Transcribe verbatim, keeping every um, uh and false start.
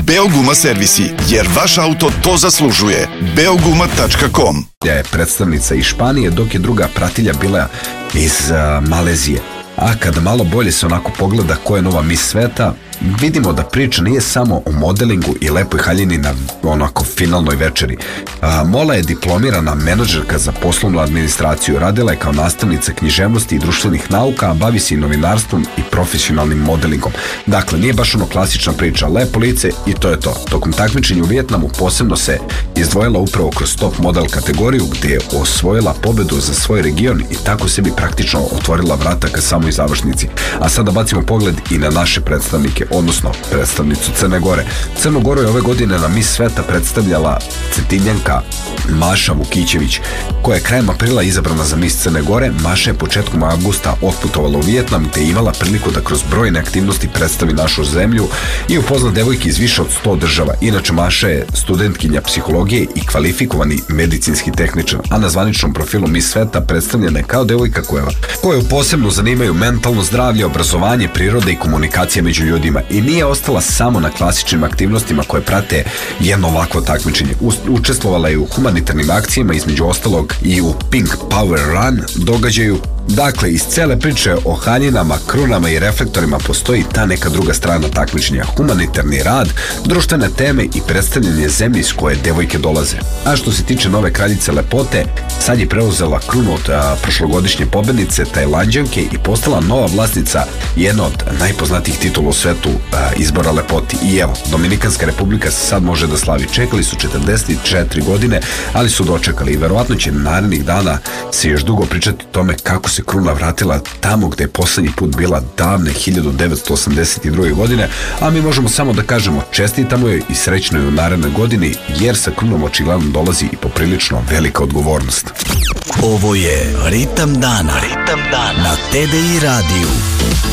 Beoguma servisi, jer vaš auto to zaslužuje. beoguma tačka com. Je predstavnica iz Španije, dok je druga pratilja bila iz uh, Malezije. A kada malo bolje se onako pogleda ko je nova mis sveta, vidimo da priča nije samo o modelingu i lepoj haljini na onako finalnoj večeri. A, Mola je diplomirana menadžerka za poslovnu administraciju, radila je kao nastavnica književnosti i društvenih nauka, a bavi se i novinarstvom i profesionalnim modelingom. Dakle, nije baš ono klasična priča, lepo lice i to je to. Tokom takmičenja u Vijetnamu posebno se izdvojila upravo kroz top model kategoriju, gdje je osvojila pobedu za svoj region i tako sebi praktično otvorila vrata ka samoj završnici. A sada bacimo pogled i na naše predstavnike, odnosno predstavnicu Crne Gore. Crnu Goru je ove godine na mis sveta predstavljala Cetinjanka Maša Vukićević, koja je krajem aprila izabrana za mis Crne Gore. Maša je početkom avgusta otputovala u Vijetnam, te je imala priliku da kroz brojne aktivnosti predstavi našu zemlju i upozna devojke iz više od sto država. Inače, Maša je studentkinja psihologije i kvalifikovani medicinski tehničar, a na zvaničnom profilu mis sveta predstavljena je kao devojka koja, koju posebno zanimaju mentalno zdravlje, obrazovanje, prirode i komunikacija među ljudima. I nije ostala samo na klasičnim aktivnostima koje prate jedno ovakvo takmičenje. Učestvovala je u humanitarnim akcijama, između ostalog i u Pink Power Run događaju. Dakle, iz cele priče o haljinama, krunama i reflektorima postoji ta neka druga strana takmičenja, humanitarni rad, društvene teme i predstavljanje zemlje iz koje devojke dolaze. A što se tiče nove kraljice lepote, sad je preuzela krunu od a, prošlogodišnje pobednice Tajlanđanke i postala nova vlasnica jedne od najpoznatijih titula u svetu a, izbora lepoti. I evo, Dominikanska republika se sad može da slavi. Čekali su četrdeset četiri godine, ali su dočekali i verovatno će narednih dana se još dugo pričati o tome kako se kruna vratila tamo gde je poslednji put bila davne hiljadu devetsto osamdeset druge. godine, a mi možemo samo da kažemo čestitamo joj i srećno joj u narednoj godini, jer sa krunom očigledno dolazi i poprilično velika odgovornost. Ovo je Ritam dana, Ritam dana na T D I radiju.